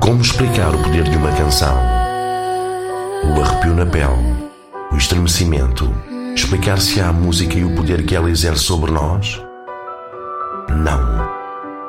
Como explicar o poder de uma canção? O arrepio na pele, o estremecimento, explicar-se-á a música e o poder que ela exerce sobre nós? Não.